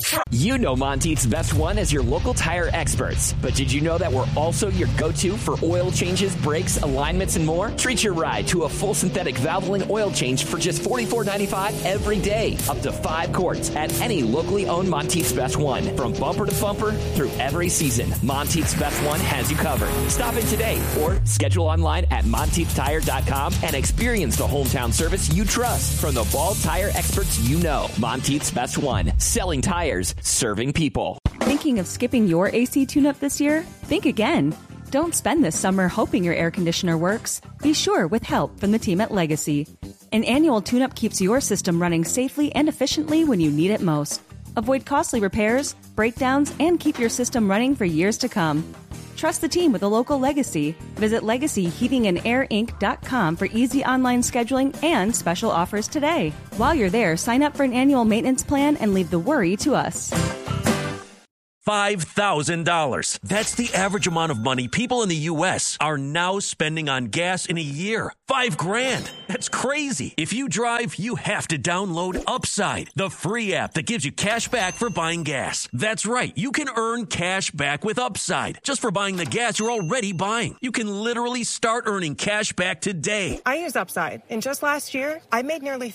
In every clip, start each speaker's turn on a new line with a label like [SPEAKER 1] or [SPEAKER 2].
[SPEAKER 1] You know Monteith's Best One as your local tire experts. But did you know that we're also your go-to for oil changes, brakes, alignments, and more? Treat your ride to a full synthetic Valvoline oil change for just $44.95 every day. Up to 5 quarts at any locally owned Monteith's Best One. From bumper to bumper through every season, Monteith's Best One has you covered. Stop in today or schedule online at MonteithTire.com and experience the hometown service you trust from the Ball Tire experts you know. Monteith's Best One. Selling tires, serving people.
[SPEAKER 2] Thinking of skipping your AC tune-up this year? Think again. Don't spend this summer hoping your air conditioner works. Be sure with help from the team at Legacy. An annual tune-up keeps your system running safely and efficiently when you need it most. Avoid costly repairs, breakdowns, and keep your system running for years to come. Trust the team with a local Legacy. Visit LegacyHeatingandAirInc.com for easy online scheduling and special offers today. While you're there, sign up for an annual maintenance plan and leave the worry to us.
[SPEAKER 3] $5,000. That's the average amount of money people in the U.S. are now spending on gas in a year. $5,000. That's crazy. If you drive, you have to download Upside, the free app that gives you cash back for buying gas. That's right. You can earn cash back with Upside just for buying the gas you're already buying. You can literally start earning cash back today.
[SPEAKER 4] I use Upside, and just last year, I made nearly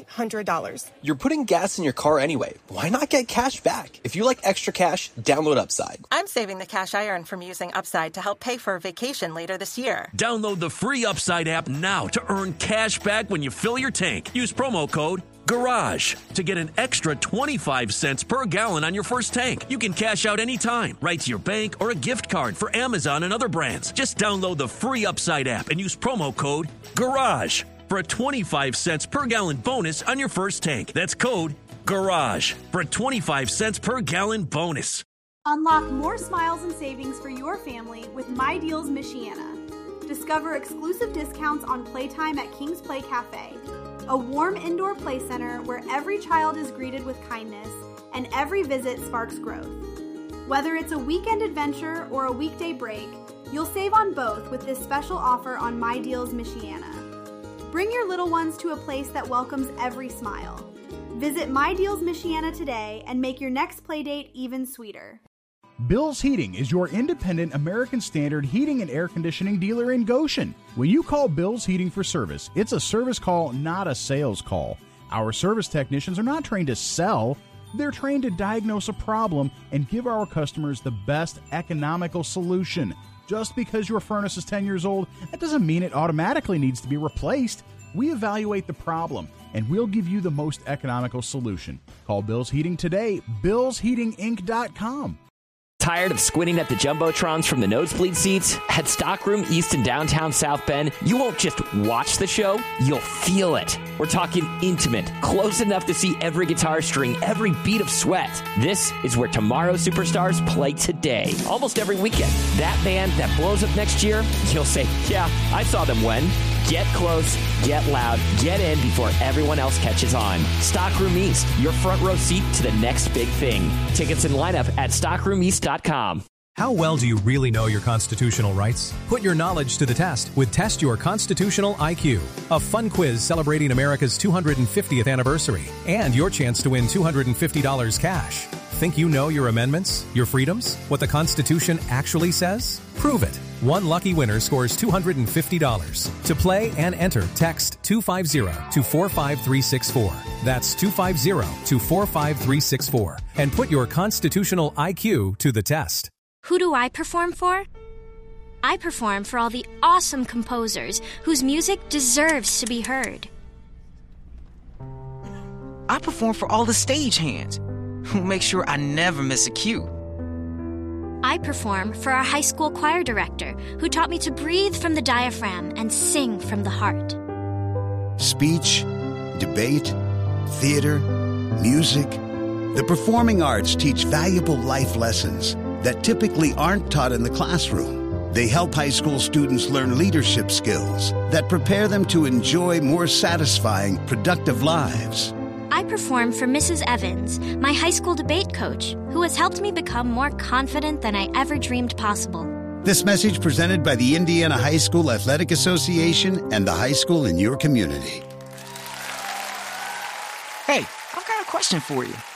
[SPEAKER 4] $300.
[SPEAKER 5] You're putting gas in your car anyway. Why not get cash back? If you like extra cash, download Upside.
[SPEAKER 4] I'm saving the cash I earn from using Upside to help pay for a vacation later this year.
[SPEAKER 3] Download the free Upside app now to earn cash back when you fill your tank. Use promo code GARAGE to get an extra 25 cents per gallon on your first tank. You can cash out anytime, right to your bank or a gift card for Amazon and other brands. Just download the free Upside app and use promo code GARAGE for a 25 cents per gallon bonus on your first tank. That's code GARAGE for a 25 cents per gallon bonus.
[SPEAKER 6] Unlock more smiles and savings for your family with My Deals Michiana. Discover exclusive discounts on playtime at King's Play Cafe, a warm indoor play center where every child is greeted with kindness and every visit sparks growth. Whether it's a weekend adventure or a weekday break, you'll save on both with this special offer on My Deals Michiana. Bring your little ones to a place that welcomes every smile. Visit My Deals Michiana today and make your next playdate even sweeter.
[SPEAKER 7] Bill's Heating is your independent American Standard heating and air conditioning dealer in Goshen. When you call Bill's Heating for service, it's a service call, not a sales call. Our service technicians are not trained to sell. They're trained to diagnose a problem and give our customers the best economical solution. Just because your furnace is 10 years old, that doesn't mean it automatically needs to be replaced. We evaluate the problem, and we'll give you the most economical solution. Call Bill's Heating today, BillsHeatingInc.com.
[SPEAKER 1] Tired of squinting at the Jumbotrons from the nosebleed seats? At Stockroom East in downtown South Bend, you won't just watch the show, you'll feel it. We're talking intimate, close enough to see every guitar string, every beat of sweat. This is where tomorrow's superstars play today, almost every weekend. That band that blows up next year, you'll say, yeah, I saw them when. Get close, get loud, get in before everyone else catches on. Stockroom East, your front row seat to the next big thing. Tickets and lineup at stockroomeast.com.
[SPEAKER 8] How well do you really know your constitutional rights? Put your knowledge to the test with Test Your Constitutional IQ, a fun quiz celebrating America's 250th anniversary and your chance to win $250 cash. Think you know your amendments, your freedoms, what the Constitution actually says? Prove it. One lucky winner scores $250. To play and enter, text 250 to 45364. That's 250 to 45364. And put your constitutional IQ to the test.
[SPEAKER 9] Who do I perform for? I perform for all the awesome composers whose music deserves to be heard.
[SPEAKER 10] I perform for all the stagehands who make sure I never miss a cue.
[SPEAKER 9] I perform for our high school choir director who taught me to breathe from the diaphragm and sing from the heart.
[SPEAKER 11] Speech, debate, theater, music. The performing arts teach valuable life lessons that typically aren't taught in the classroom. They help high school students learn leadership skills that prepare them to enjoy more satisfying, productive lives.
[SPEAKER 9] I perform for Mrs. Evans, my high school debate coach, who has helped me become more confident than I ever dreamed possible.
[SPEAKER 11] This message presented by the Indiana High School Athletic Association and the high school in your community.
[SPEAKER 10] Hey, I've got a question for you.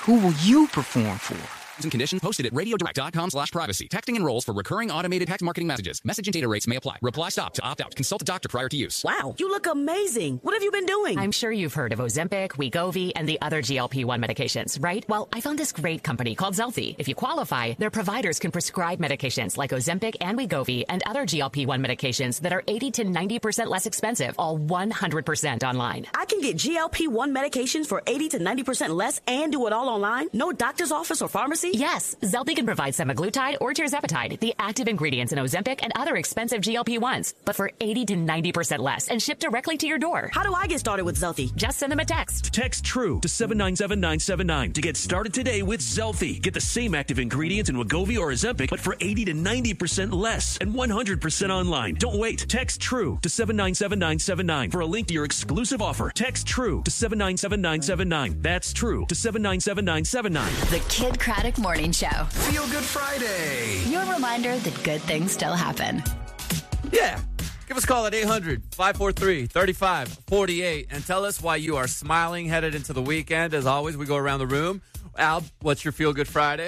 [SPEAKER 10] Who will you perform for?
[SPEAKER 12] And conditions posted at radiodirect.com/privacy. Texting enrolls for recurring automated text marketing messages. Message and data rates may apply. Reply stop to opt out. Consult a doctor prior to use.
[SPEAKER 13] Wow, you look amazing. What have you been doing?
[SPEAKER 14] I'm sure you've heard of Ozempic, Wegovy, and the other GLP-1 medications, right? Well, I found this great company called Zelfie. If you qualify, their providers can prescribe medications like Ozempic and Wegovy and other GLP-1 medications that are 80 to 90% less expensive, all 100% online.
[SPEAKER 13] I can get GLP-1 medications for 80 to 90% less and do it all online? No doctor's office or pharmacy?
[SPEAKER 14] Yes, Zelfie can provide semaglutide or tirzepatide, the active ingredients in Ozempic and other expensive GLP-1s, but for 80 to 90% less and shipped directly to your door.
[SPEAKER 13] How do I get started with Zelfie?
[SPEAKER 14] Just send them a text.
[SPEAKER 3] Text TRUE to 797979 to get started today with Zelfie. Get the same active ingredients in Wegovy or Ozempic, but for 80 to 90% less and 100% online. Don't wait. Text TRUE to 797979 for a link to your exclusive offer. Text TRUE to 797979. That's TRUE to 797979.
[SPEAKER 15] The Kid Craddock Morning Show.
[SPEAKER 16] Feel Good Friday.
[SPEAKER 15] Your reminder that good things still happen.
[SPEAKER 17] Yeah. Give us a call at 800-543-3548 and tell us why you are smiling headed into the weekend. As always, we go around the room. Al, what's your Feel Good Friday?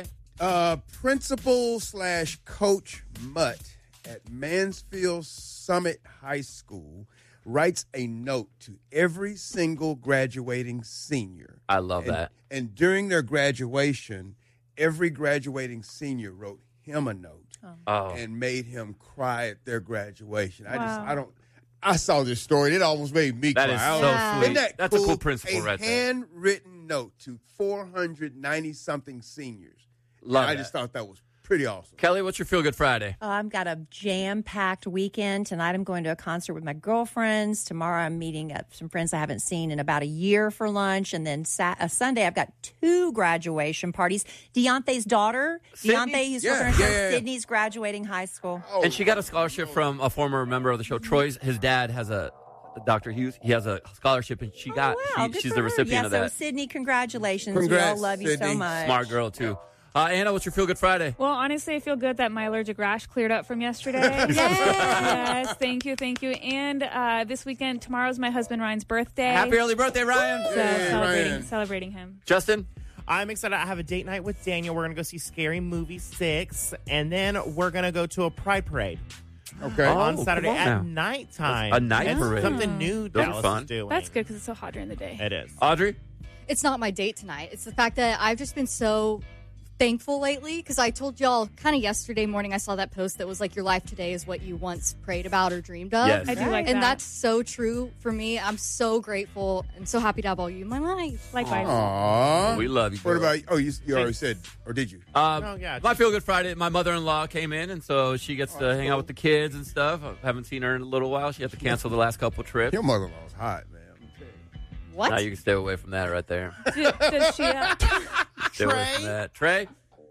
[SPEAKER 18] Principal/Coach Mutt at Mansfield Summit High School writes a note to every single graduating senior.
[SPEAKER 17] I love that.
[SPEAKER 18] And during their graduation, every graduating senior wrote him a note and made him cry at their graduation. I saw this story. It almost made me cry.
[SPEAKER 17] That is so sweet. That's
[SPEAKER 18] cool?
[SPEAKER 17] A cool principle right there.
[SPEAKER 18] A handwritten note to 490-something seniors.
[SPEAKER 17] Love
[SPEAKER 18] I
[SPEAKER 17] that.
[SPEAKER 18] just thought that was pretty awesome.
[SPEAKER 17] Kelly, what's your Feel Good Friday?
[SPEAKER 19] I've got a jam-packed weekend. Tonight I'm going to a concert with my girlfriends. Tomorrow I'm meeting some friends I haven't seen in about a year for lunch. And then Sunday I've got 2 graduation parties. Deontay's daughter, Deontay, who's Sydney's graduating high school.
[SPEAKER 17] And she got a scholarship from a former member of the show, Troy's. His dad has Dr. Hughes, he has a scholarship, and she's the recipient of that.
[SPEAKER 19] So Sydney, congratulations. We all love you so much.
[SPEAKER 17] Smart girl, too. Anna, what's your Feel Good Friday?
[SPEAKER 20] Well, honestly, I feel good that my allergic rash cleared up from yesterday. Yes, thank you. And this weekend, tomorrow's my husband Ryan's birthday.
[SPEAKER 17] Happy early birthday, Ryan.
[SPEAKER 20] So celebrating him.
[SPEAKER 17] Justin?
[SPEAKER 21] I'm excited. I have a date night with Daniel. We're going to go see Scary Movie 6, and then we're going to go to a Pride Parade.
[SPEAKER 18] Okay.
[SPEAKER 21] On Saturday at nighttime.
[SPEAKER 17] A night parade.
[SPEAKER 21] Something new Dallas is doing.
[SPEAKER 20] That's good because it's so hot during the day.
[SPEAKER 21] It is.
[SPEAKER 17] Audrey?
[SPEAKER 22] It's not my date tonight. It's the fact that I've just been so thankful lately because I told y'all kind of yesterday morning I saw that post that was like your life today is what you once prayed about or dreamed of.
[SPEAKER 17] Yes.
[SPEAKER 20] I do like that.
[SPEAKER 22] And that's so true for me. I'm so grateful and so happy to have all you in my life.
[SPEAKER 20] Likewise.
[SPEAKER 18] Aww.
[SPEAKER 17] We love you.
[SPEAKER 18] What about, you already said, or did you?
[SPEAKER 17] My Feel Good Friday, my mother-in-law came in, and so she gets to hang out with the kids and stuff. I haven't seen her in a little while. She had to cancel the last couple trips.
[SPEAKER 18] Your mother-in-law's hot, man.
[SPEAKER 22] What?
[SPEAKER 17] Now you can stay away from that right there.
[SPEAKER 20] Does she?
[SPEAKER 17] Stay away from that. Trey?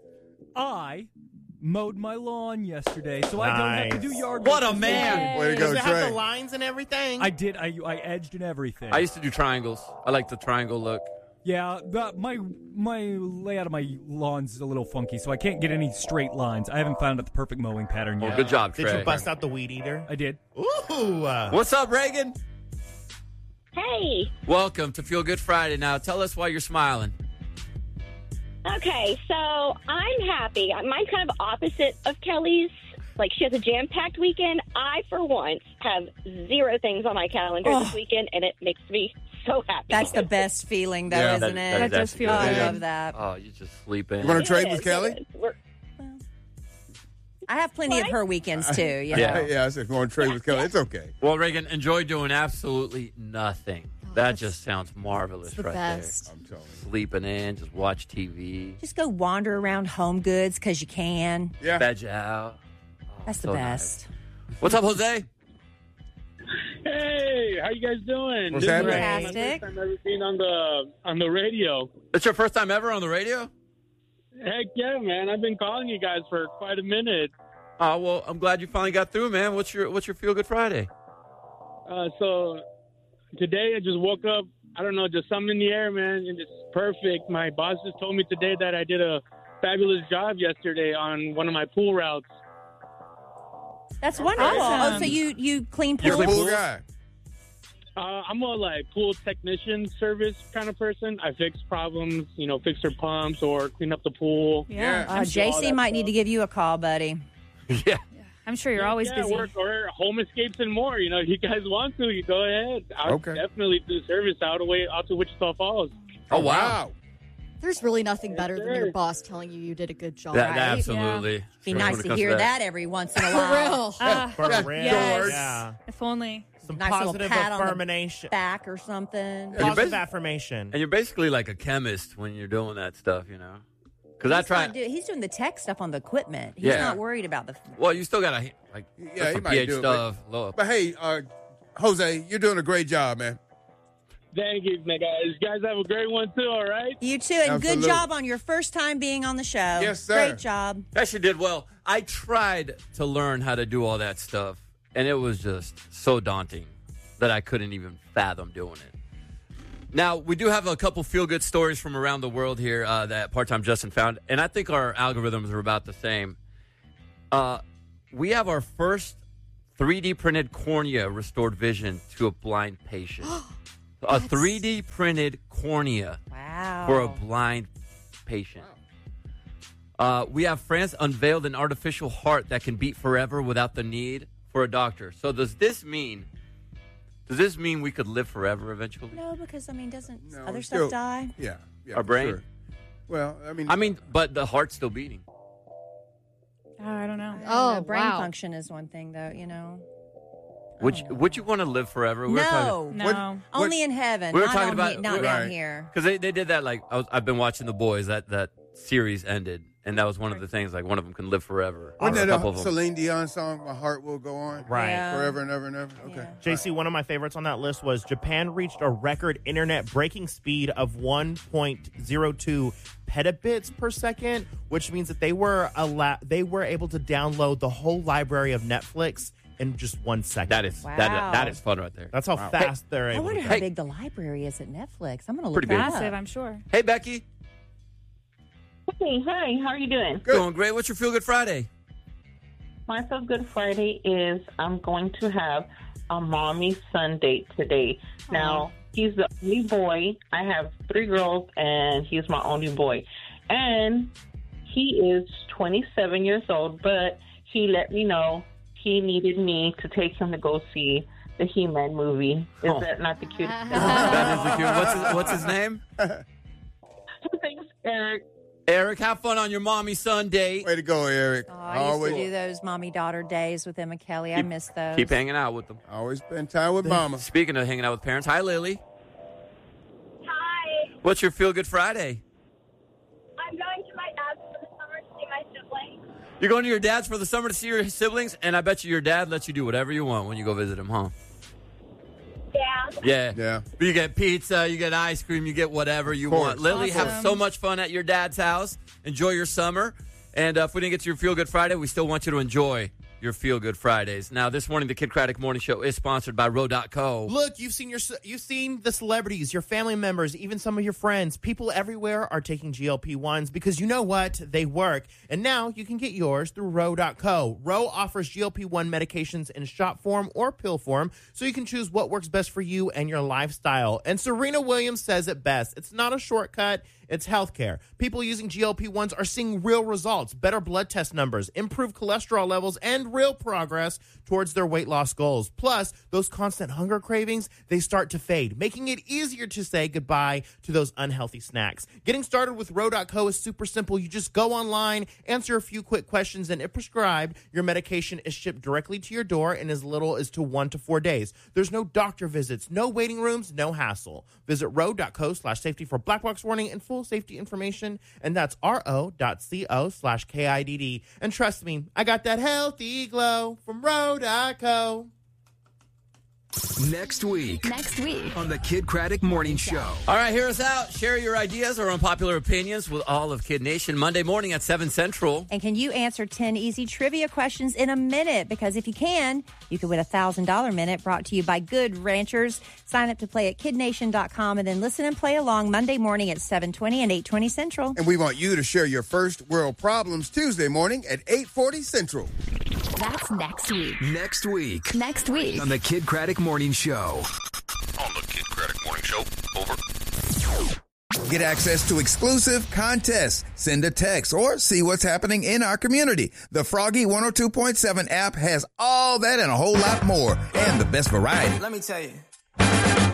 [SPEAKER 23] I mowed my lawn yesterday, so I don't have to do yard work.
[SPEAKER 17] What a man!
[SPEAKER 18] Way to go,
[SPEAKER 21] Does it
[SPEAKER 18] Trey.
[SPEAKER 21] have the lines and everything?
[SPEAKER 23] I did. I edged and everything.
[SPEAKER 17] I used to do triangles. I like the triangle look.
[SPEAKER 23] Yeah, my layout of my lawn's a little funky, so I can't get any straight lines. I haven't found out the perfect mowing pattern yet.
[SPEAKER 17] Well, good job, Trey.
[SPEAKER 21] Did you bust out the weed eater?
[SPEAKER 23] I did.
[SPEAKER 21] Ooh!
[SPEAKER 17] What's up, Reagan?
[SPEAKER 24] Hey.
[SPEAKER 17] Welcome to Feel Good Friday. Now, tell us why you're smiling.
[SPEAKER 24] Okay, so I'm happy. Mine's kind of opposite of Kelly's. Like, she has a jam-packed weekend. I, for once, have 0 things on my calendar this weekend, and it makes me so happy.
[SPEAKER 19] That's the best feeling, though, isn't it?
[SPEAKER 20] That does feel
[SPEAKER 19] I
[SPEAKER 20] good.
[SPEAKER 19] love that.
[SPEAKER 17] Oh, you just sleep in.
[SPEAKER 18] You want to trade with Kelly?
[SPEAKER 19] I have plenty of her weekends, too.
[SPEAKER 18] Yeah, I said, if you want to trade with Kelly, it's okay.
[SPEAKER 17] Well, Reagan, enjoy doing absolutely nothing. That just sounds marvelous
[SPEAKER 19] the
[SPEAKER 17] right
[SPEAKER 19] best.
[SPEAKER 17] there. I'm telling you. Sleeping in, just watch TV.
[SPEAKER 19] Just go wander around Home Goods because you can.
[SPEAKER 18] Yeah.
[SPEAKER 17] Veg out.
[SPEAKER 19] That's the
[SPEAKER 17] so
[SPEAKER 19] best.
[SPEAKER 17] Nice. What's up, Jose?
[SPEAKER 25] Hey, how you guys doing?
[SPEAKER 18] What's
[SPEAKER 25] this
[SPEAKER 18] happening?
[SPEAKER 25] is my first time ever seen on the radio.
[SPEAKER 17] It's your first time ever on the radio?
[SPEAKER 25] Heck yeah, man! I've been calling you guys for quite a minute.
[SPEAKER 17] Oh, well, I'm glad you finally got through, man. What's your Feel Good Friday?
[SPEAKER 25] So today I just woke up. I don't know, just something in the air, man, and it's perfect. My boss just told me today that I did a fabulous job yesterday on one of my pool routes.
[SPEAKER 19] That's wonderful.
[SPEAKER 20] Awesome.
[SPEAKER 19] Oh, so you clean
[SPEAKER 18] You're
[SPEAKER 19] pools?
[SPEAKER 18] a pool guy.
[SPEAKER 25] I'm a pool technician service kind of person. I fix problems, fix their pumps or clean up the pool.
[SPEAKER 19] Yeah. JC might need to give you a call, buddy.
[SPEAKER 17] Yeah.
[SPEAKER 20] I'm sure you're always busy.
[SPEAKER 25] Or home escapes and more. If you guys want to, you go ahead. I'll definitely do service out to Wichita Falls.
[SPEAKER 17] Oh, wow.
[SPEAKER 22] There's really nothing better than your boss telling you did a good job.
[SPEAKER 17] That, absolutely.
[SPEAKER 19] Yeah. Be nice to hear that every once in a while.
[SPEAKER 22] For real.
[SPEAKER 20] Yes.
[SPEAKER 21] Yeah.
[SPEAKER 20] If only.
[SPEAKER 21] Some
[SPEAKER 19] nice
[SPEAKER 21] positive
[SPEAKER 19] pat
[SPEAKER 21] affirmation.
[SPEAKER 19] On the back or something.
[SPEAKER 21] Positive affirmation.
[SPEAKER 17] And you're basically like a chemist when you're doing that stuff, Because I try.
[SPEAKER 19] He's doing the tech stuff on the equipment. He's not worried about the.
[SPEAKER 17] Well, you still got to some pH stuff.
[SPEAKER 18] But hey, Jose, you're doing a great job, man.
[SPEAKER 25] Thank you, guys. You guys have a great one, too, all right?
[SPEAKER 19] You, too. And good job on your first time being on the show.
[SPEAKER 18] Yes, sir.
[SPEAKER 19] Great job.
[SPEAKER 17] Yes, you did well. I tried to learn how to do all that stuff, and it was just so daunting that I couldn't even fathom doing it. Now, we do have a couple feel-good stories from around the world here that Part-Time Justin found, and I think our algorithms are about the same. We have our first 3D printed cornea restored vision to a blind patient. A 3D printed cornea for a blind patient. We have France unveiled an artificial heart that can beat forever without the need for a doctor. So does this mean we could live forever eventually?
[SPEAKER 19] No, because doesn't other stuff die?
[SPEAKER 18] Yeah.
[SPEAKER 17] Our brain?
[SPEAKER 18] Sure. Well,
[SPEAKER 17] but the heart's still beating.
[SPEAKER 20] Oh, I don't know.
[SPEAKER 19] Oh, brain function is one thing, though.
[SPEAKER 17] Would you want to live forever?
[SPEAKER 19] No. Only in heaven.
[SPEAKER 17] We were talking about
[SPEAKER 19] not down here.
[SPEAKER 17] Because they did that. I've been watching The Boys. That series ended, and that was one of the things. One of them can live forever.
[SPEAKER 18] Wasn't that a Celine Dion song? My heart will go on.
[SPEAKER 21] Right.
[SPEAKER 18] Forever and ever and ever. Okay.
[SPEAKER 21] JC, one of my favorites on that list was Japan reached a record internet breaking speed of 1.02 petabits per second, which means that they were able to download the whole library of Netflix in just 1 second.
[SPEAKER 17] That is fun right there.
[SPEAKER 21] That's how fast they're able.
[SPEAKER 19] I wonder how big the library is at Netflix. I'm going to look
[SPEAKER 17] Pretty big.
[SPEAKER 19] that
[SPEAKER 20] Massive,
[SPEAKER 19] up.
[SPEAKER 20] I'm sure.
[SPEAKER 17] Hey, Becky.
[SPEAKER 24] Hey, hi. How are you doing?
[SPEAKER 17] Good. Doing great. What's your Feel Good Friday?
[SPEAKER 24] My Feel Good Friday is I'm going to have a mommy son date today. Now, he's the only boy. I have 3 girls, and he's my only boy. And he is 27 years old, but he let me know he needed me to take him to go see the He-Man movie. Is that not the cutest thing?
[SPEAKER 17] That is the cutest. What's his name?
[SPEAKER 24] His name's Eric.
[SPEAKER 17] Eric, have fun on your mommy-son date.
[SPEAKER 18] Way to go, Eric.
[SPEAKER 19] I used to do those mommy-daughter days with Emma Kelly. I miss those.
[SPEAKER 17] Keep hanging out with them.
[SPEAKER 18] Always spend time with mama.
[SPEAKER 17] Speaking of hanging out with parents, hi, Lily.
[SPEAKER 2] Hi.
[SPEAKER 17] What's your Feel Good Friday?
[SPEAKER 2] I'm going to my dad's for the summer to see my siblings.
[SPEAKER 17] You're going to your dad's for the summer to see your siblings, and I bet you your dad lets you do whatever you want when you go visit him, huh? Yeah. You get pizza, you get ice cream, you get whatever you want. Lily, have so much fun at your dad's house. Enjoy your summer. And if we didn't get to your Feel Good Friday, we still want you to enjoy your Feel Good Fridays. Now, this morning, the Kid Craddock Morning Show is sponsored by Row.co.
[SPEAKER 21] Look, you've seen the celebrities, your family members, even some of your friends. People everywhere are taking GLP-1s because you know what? They work. And now you can get yours through Row.co. Row offers GLP-1 medications in shot form or pill form, so you can choose what works best for you and your lifestyle. And Serena Williams says it best. It's not a shortcut. It's healthcare. People using GLP-1s are seeing real results, better blood test numbers, improved cholesterol levels, and real progress towards their weight loss goals. Plus, those constant hunger cravings, they start to fade, making it easier to say goodbye to those unhealthy snacks. Getting started with Row.co is super simple. You just go online, answer a few quick questions, and if prescribed, your medication is shipped directly to your door in as little as 1 to 4 days. There's no doctor visits, no waiting rooms, no hassle. Visit Row.co/safety for black box warning and full safety information, and that's ro.co/KIDD. And trust me, I got that healthy glow from Row.co.
[SPEAKER 16] Next week on the Kid Craddock Morning Show.
[SPEAKER 17] All right, hear us out. Share your ideas or unpopular opinions with all of Kid Nation Monday morning at 7 Central.
[SPEAKER 19] And can you answer 10 easy trivia questions in a minute? Because if you can, you could win a $1,000 minute brought to you by Good Ranchers. Sign up to play at kidnation.com and then listen and play along Monday morning at 7:20 and 8:20 Central.
[SPEAKER 18] And we want you to share your first world problems Tuesday morning at 8:40 Central.
[SPEAKER 15] That's next week.
[SPEAKER 16] Next week
[SPEAKER 15] on
[SPEAKER 16] the Kid Craddock Morning Show.
[SPEAKER 1] Over.
[SPEAKER 4] Get access to exclusive contests, send a text, or see what's happening in our community. The Froggy 102.7 app has all that and a whole lot more, and the best variety.
[SPEAKER 5] Let me tell you.